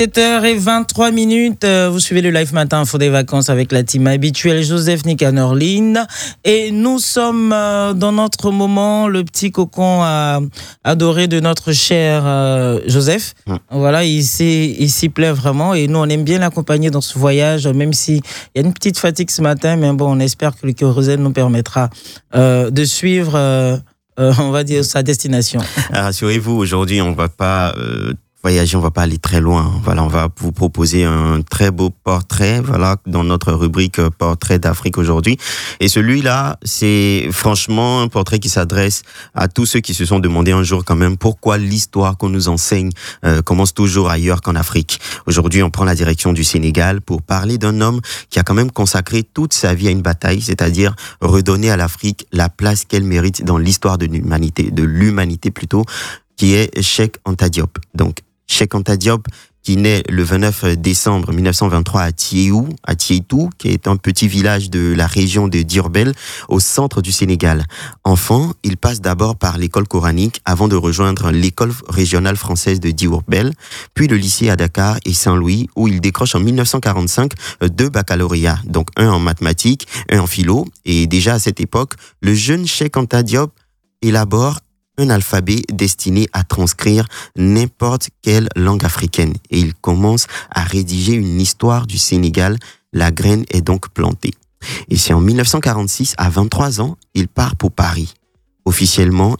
17h23. Vous suivez le live matin Info des vacances avec la team habituelle Joseph, Nicanor, Lynn. Et nous sommes dans notre moment, le petit cocon adoré de notre cher Joseph. Voilà, il s'y plaît vraiment. Et nous, on aime bien l'accompagner dans ce voyage, même s'il y a une petite fatigue ce matin. Mais bon, on espère que le kérosène nous permettra de suivre, on va dire, sa destination. Rassurez-vous, aujourd'hui, on va pas... voyager, on va pas aller très loin. Voilà, on va vous proposer un très beau portrait, voilà, dans notre rubrique Portrait d'Afrique aujourd'hui. Et celui-là, c'est franchement un portrait qui s'adresse à tous ceux qui se sont demandé un jour quand même pourquoi l'histoire qu'on nous enseigne commence toujours ailleurs qu'en Afrique. Aujourd'hui, on prend la direction du Sénégal pour parler d'un homme qui a quand même consacré toute sa vie à une bataille, c'est-à-dire redonner à l'Afrique la place qu'elle mérite dans l'histoire de l'humanité plutôt, qui est Cheikh Anta Diop. Donc, Cheikh Anta Diop, qui naît le 29 décembre 1923 à Tiétou, qui est un petit village de la région de Diourbel, au centre du Sénégal. Enfant, il passe d'abord par l'école coranique avant de rejoindre l'école régionale française de Diourbel, puis le lycée à Dakar et Saint-Louis, où il décroche en 1945 2 baccalauréats, donc un en mathématiques, un en philo. Et déjà à cette époque, le jeune Cheikh Anta Diop élabore un alphabet destiné à transcrire n'importe quelle langue africaine. Et il commence à rédiger une histoire du Sénégal. La graine est donc plantée. Et c'est en 1946, à 23 ans, il part pour Paris. Officiellement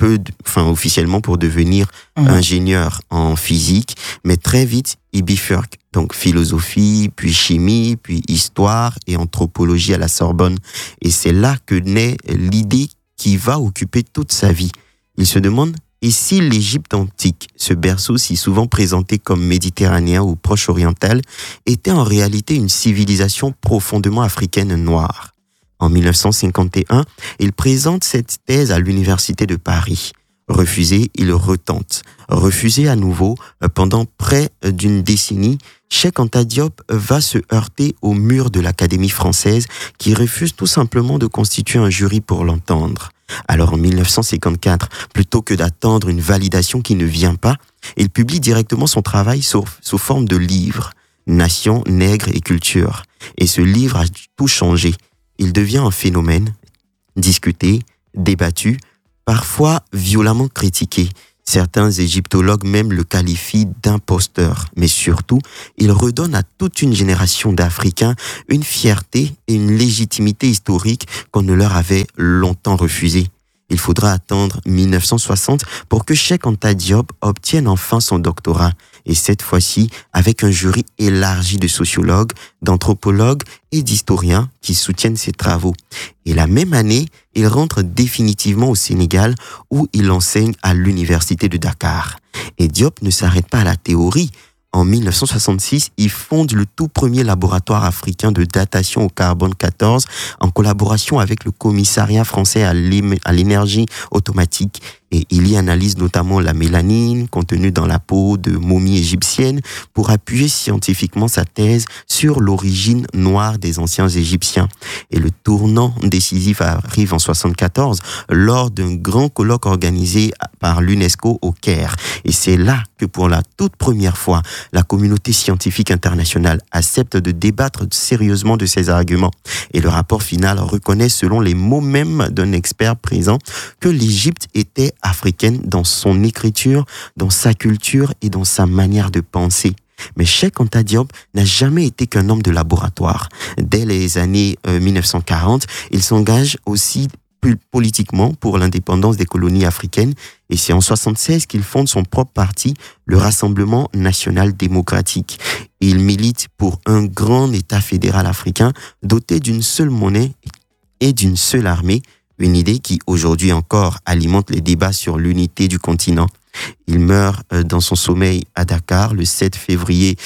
pour devenir ingénieur en physique, mais très vite, il bifurque. Donc, philosophie, puis chimie, puis histoire et anthropologie à la Sorbonne. Et c'est là que naît l'idée qui va occuper toute sa vie. Il se demande, et si l'Égypte antique, ce berceau si souvent présenté comme méditerranéen ou proche oriental, était en réalité une civilisation profondément africaine noire? En 1951, il présente cette thèse à l'Université de Paris. Refusé, il retente. Refusé à nouveau, pendant près d'une décennie, Cheikh Anta Diop va se heurter au mur de l'Académie française qui refuse tout simplement de constituer un jury pour l'entendre. Alors en 1954, plutôt que d'attendre une validation qui ne vient pas, il publie directement son travail sous forme de livre, Nation, Nègre et Culture. Et ce livre a tout changé. Il devient un phénomène, discuté, débattu, parfois violemment critiqué. Certains égyptologues même le qualifient d'imposteur. Mais surtout, il redonne à toute une génération d'Africains une fierté et une légitimité historique qu'on ne leur avait longtemps refusée. Il faudra attendre 1960 pour que Cheikh Anta Diop obtienne enfin son doctorat. Et cette fois-ci, avec un jury élargi de sociologues, d'anthropologues et d'historiens qui soutiennent ses travaux. Et la même année, il rentre définitivement au Sénégal où il enseigne à l'université de Dakar. Et Diop ne s'arrête pas à la théorie. En 1966, il fonde le tout premier laboratoire africain de datation au carbone 14 en collaboration avec le commissariat français à l'énergie automatique. Et il y analyse notamment la mélanine contenue dans la peau de momies égyptiennes pour appuyer scientifiquement sa thèse sur l'origine noire des anciens Égyptiens. Et le tournant décisif arrive en 1974 lors d'un grand colloque organisé par l'UNESCO au Caire. Et c'est là que pour la toute première fois, la communauté scientifique internationale accepte de débattre sérieusement de ces arguments. Et le rapport final reconnaît, selon les mots mêmes d'un expert présent, que l'Égypte était africaine dans son écriture, dans sa culture et dans sa manière de penser. Mais Cheikh Anta Diop n'a jamais été qu'un homme de laboratoire. Dès les années 1940, il s'engage aussi politiquement pour l'indépendance des colonies africaines et c'est en 1976 qu'il fonde son propre parti, le Rassemblement national démocratique. Il milite pour un grand État fédéral africain doté d'une seule monnaie et d'une seule armée, une idée qui aujourd'hui encore alimente les débats sur l'unité du continent. Il meurt dans son sommeil à Dakar le 7 février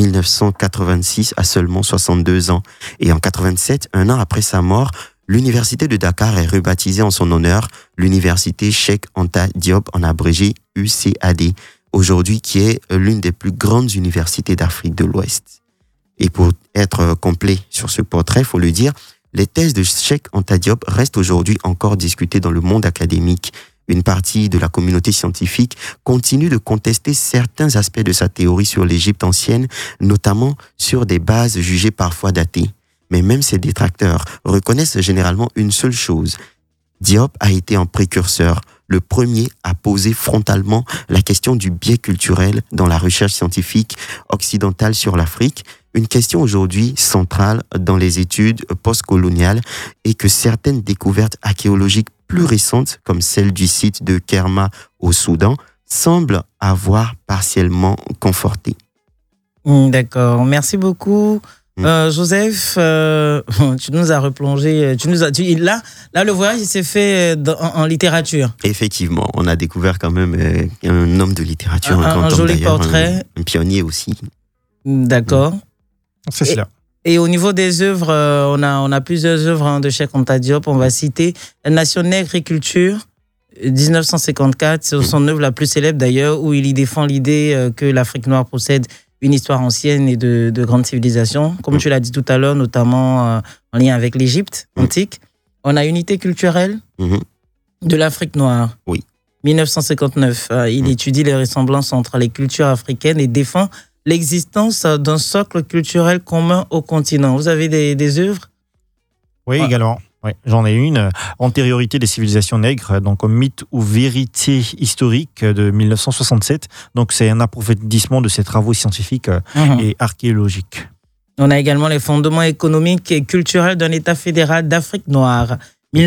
1986 à seulement 62 ans. Et en 87, un an après sa mort, l'université de Dakar est rebaptisée en son honneur, l'université Cheikh Anta Diop, en abrégé UCAD, aujourd'hui qui est l'une des plus grandes universités d'Afrique de l'Ouest. Et pour être complet sur ce portrait, il faut le dire, les thèses de Cheikh Anta Diop restent aujourd'hui encore discutées dans le monde académique. une partie de la communauté scientifique continue de contester certains aspects de sa théorie sur l'Égypte ancienne, notamment sur des bases jugées parfois datées. Mais même ses détracteurs reconnaissent généralement une seule chose. Diop a été un précurseur, le premier à poser frontalement la question du biais culturel dans la recherche scientifique occidentale sur l'Afrique, une question aujourd'hui centrale dans les études postcoloniales et que certaines découvertes archéologiques plus récentes, comme celle du site de Kerma au Soudan, semblent avoir partiellement conforté. D'accord, merci beaucoup. Joseph, tu nous as replongé. Là, le voyage il s'est fait en littérature. Effectivement, on a découvert quand même un homme de littérature, un joli portrait, un pionnier aussi. D'accord. C'est cela. Et au niveau des œuvres, on a plusieurs œuvres de Cheikh Anta Diop. On va citer Nation Nègre et Culture, 1954. C'est son œuvre la plus célèbre d'ailleurs, où il y défend l'idée que l'Afrique noire possède une histoire ancienne et de grandes civilisations, comme tu l'as dit tout à l'heure, notamment en lien avec l'Égypte antique. On a Unité culturelle de l'Afrique noire. Oui. 1959. Il étudie les ressemblances entre les cultures africaines et défend l'existence d'un socle culturel commun au continent. Vous avez des œuvres? Oui, également. Oui, j'en ai une. Antériorité des civilisations nègres, donc mythe ou vérité historique de 1967. Donc c'est un approfondissement de ses travaux scientifiques et archéologiques. On a également les fondements économiques et culturels d'un État fédéral d'Afrique noire.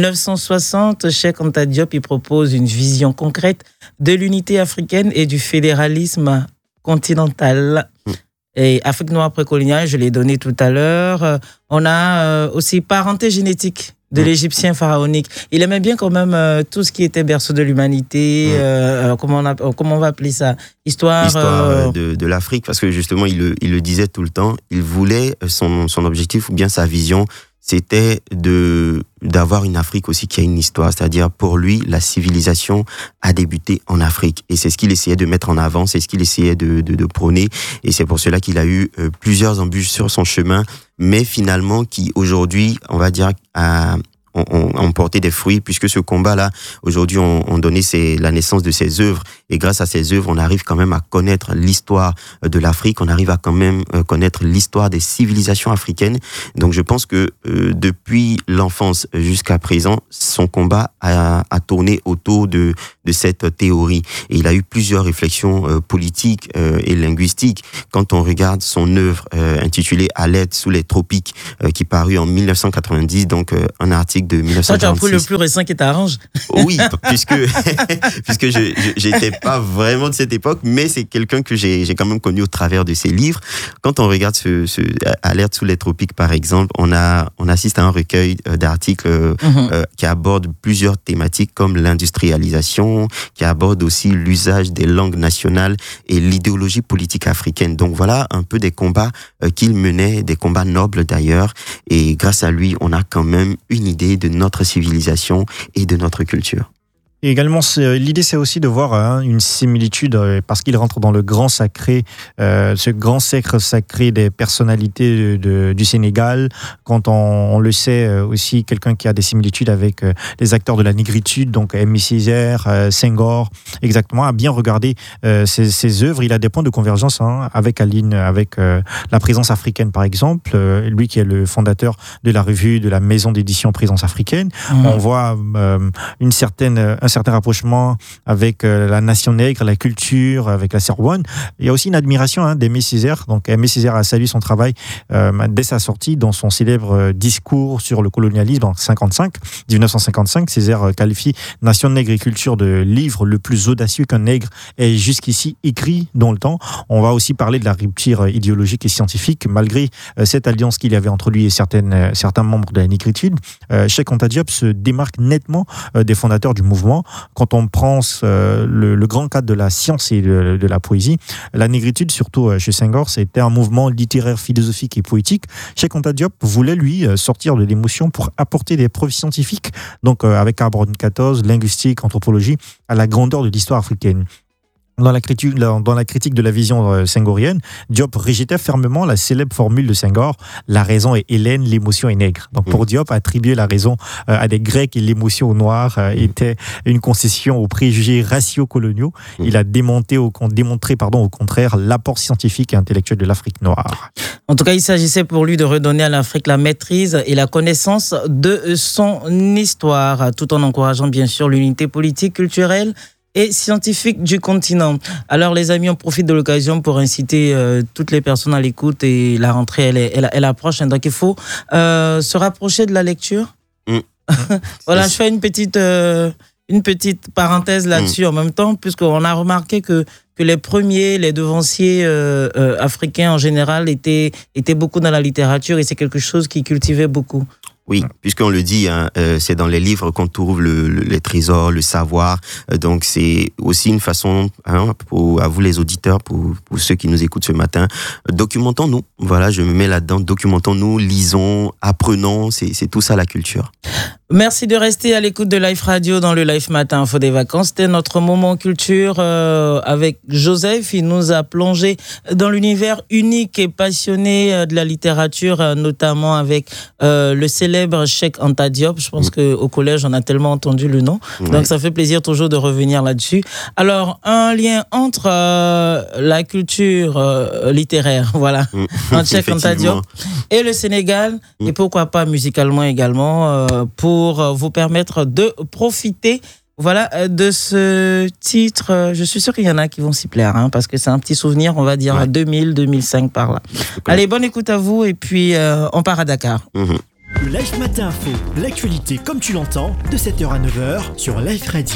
1960, Cheikh Anta Diop y propose une vision concrète de l'unité africaine et du fédéralisme continental. Et Afrique noire précoloniale, je l'ai donné tout à l'heure. On a aussi parenté génétique de l'Égyptien pharaonique. Il aimait bien quand même tout ce qui était berceau de l'humanité, comment on va appeler ça? Histoire de l'Afrique, parce que justement, il le disait tout le temps, il voulait, son objectif ou bien sa vision, c'était d'avoir une Afrique aussi qui a une histoire, c'est-à-dire pour lui, la civilisation a débuté en Afrique. Et c'est ce qu'il essayait de mettre en avant, c'est ce qu'il essayait de prôner. Et c'est pour cela qu'il a eu plusieurs embûches sur son chemin, mais finalement qui aujourd'hui, on va dire, ont porté des fruits, puisque ce combat-là, aujourd'hui, on donné la naissance de ces œuvres. Et grâce à ces œuvres, on arrive quand même à connaître l'histoire de l'Afrique, on arrive à quand même connaître l'histoire des civilisations africaines. Donc je pense que depuis l'enfance jusqu'à présent, son combat a tourné autour de cette théorie. Et il a eu plusieurs réflexions politiques et linguistiques. Quand on regarde son œuvre intitulée « À l'aide sous les tropiques », qui parut en 1990, donc un article de 1996. Ça, tu as pris le plus récent qui t'arrange. Oui, puisque j'étais pas vraiment de cette époque, mais c'est quelqu'un que j'ai quand même connu au travers de ses livres. Quand on regarde Alerte sous les tropiques, par exemple, on assiste à un recueil d'articles qui aborde plusieurs thématiques comme l'industrialisation, qui aborde aussi l'usage des langues nationales et l'idéologie politique africaine. Donc voilà un peu des combats qu'il menait, des combats nobles d'ailleurs, et grâce à lui, on a quand même une idée de notre civilisation et de notre culture. Et également, l'idée, c'est aussi de voir une similitude, parce qu'il rentre dans le grand sacré, ce grand cercle sacré des personnalités du Sénégal. Quand on le sait aussi, quelqu'un qui a des similitudes avec les acteurs de la négritude, donc Aimé Césaire, Senghor, exactement, a bien regardé ses œuvres. Il a des points de convergence avec Aline, avec la Présence africaine, par exemple. Lui qui est le fondateur de la revue de la maison d'édition Présence africaine. On voit un certain rapprochement avec la nation nègre, la culture, avec la Sorbonne. Il y a aussi une admiration d'Aimé Césaire. Donc Aimé Césaire a salué son travail dès sa sortie dans son célèbre discours sur le colonialisme en 1955. Césaire qualifie Nation nègre et culture de livre le plus audacieux qu'un nègre ait jusqu'ici écrit dans le temps. On va aussi parler de la rupture idéologique et scientifique malgré cette alliance qu'il y avait entre lui et certains membres de la négritude. Cheikh Anta Diop se démarque nettement des fondateurs du mouvement. Quand on prend le grand cadre de la science et de la poésie, la négritude, surtout chez Senghor, c'était un mouvement littéraire, philosophique et poétique. Cheikh Anta Diop voulait, lui, sortir de l'émotion pour apporter des preuves scientifiques, donc avec Carbone 14, linguistique, anthropologie, à la grandeur de l'histoire africaine. Dans la critique de la vision senghorienne, Diop rejetait fermement la célèbre formule de Senghor, la raison est hellène, l'émotion est nègre. Donc pour Diop, attribuer la raison à des Grecs et l'émotion aux Noirs était une concession aux préjugés raciaux coloniaux. Il a démontré au contraire l'apport scientifique et intellectuel de l'Afrique noire. En tout cas, il s'agissait pour lui de redonner à l'Afrique la maîtrise et la connaissance de son histoire, tout en encourageant bien sûr l'unité politique, culturelle et scientifique du continent. Alors les amis, on profite de l'occasion pour inciter toutes les personnes à l'écoute, et la rentrée elle approche, donc il faut se rapprocher de la lecture. Voilà, je fais une petite parenthèse là-dessus en même temps, puisqu'on a remarqué que les devanciers africains en général étaient beaucoup dans la littérature, et c'est quelque chose qui cultivait beaucoup. Oui, puisqu'on le dit, c'est dans les livres qu'on trouve les trésors, le savoir. Donc c'est aussi une façon, à vous les auditeurs, pour ceux qui nous écoutent ce matin, documentons-nous. Voilà, je me mets là-dedans. Documentons-nous, lisons, apprenons. C'est tout ça la culture. Merci de rester à l'écoute de Life Radio dans le Life Matin Info des Vacances. C'était notre moment culture avec Joseph. Il nous a plongé dans l'univers unique et passionné de la littérature, notamment avec le célèbre Cheikh Anta Diop. Je pense qu'au collège, on a tellement entendu le nom. Donc ça fait plaisir toujours de revenir là-dessus. Alors, un lien entre la culture littéraire, voilà, entre Cheikh Anta Diop et le Sénégal, et pourquoi pas musicalement également, pour vous permettre de profiter, voilà, de ce titre. Je suis sûr qu'il y en a qui vont s'y plaire, parce que c'est un petit souvenir, on va dire, à 2000-2005 par là. Allez, bonne écoute à vous, et puis on part à Dakar. Le Life Matin Info, l'actualité comme tu l'entends, de 7h à 9h sur Life Radio.